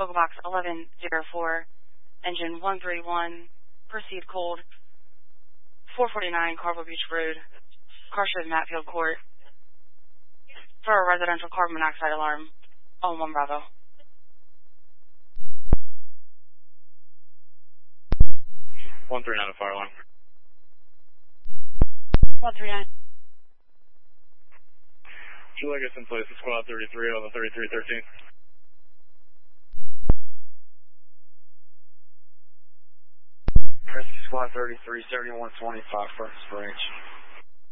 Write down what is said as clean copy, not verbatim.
Local Box 1104, Engine 131, proceed cold, 449 Carville Beach Road, car shows Matfield Court, for a residential carbon monoxide alarm on 1 Bravo. 139 fire alarm. 139. July gets in place at squad 33 on the 3313. Rescue squad 33, 7125 first range.